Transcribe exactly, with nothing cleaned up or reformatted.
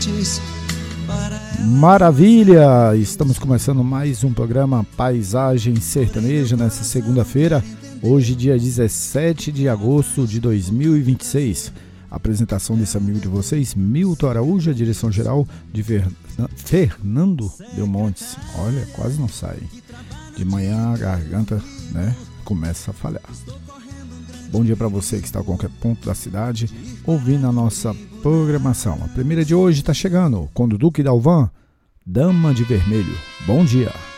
noites. Maravilha! Estamos começando mais um programa Paisagem Sertaneja nessa segunda-feira, hoje dia dezessete de agosto de dois mil e vinte e seis. A apresentação desse amigo de vocês, Milton Araújo, a direção geral de Ver... Fernando Belmontes. Olha, quase não sai. De manhã a garganta, né, começa a falhar. Bom dia para você que está a qualquer ponto da cidade ouvindo a nossa programação. A primeira de hoje está chegando com o Duque Dalvan, Dama de Vermelho. Bom dia.